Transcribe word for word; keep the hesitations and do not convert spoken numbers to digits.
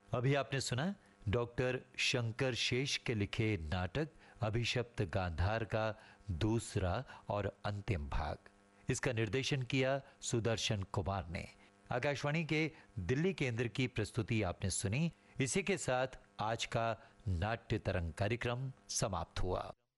अभी आपने सुना डॉक्टर शंकर शेष के लिखे नाटक अभिशप्त गांधार का दूसरा और अंतिम भाग। इसका निर्देशन किया सुदर्शन कुमार ने। आकाशवाणी के दिल्ली केंद्र की प्रस्तुति आपने सुनी। इसी के साथ आज का नाट्य तरंग कार्यक्रम समाप्त हुआ।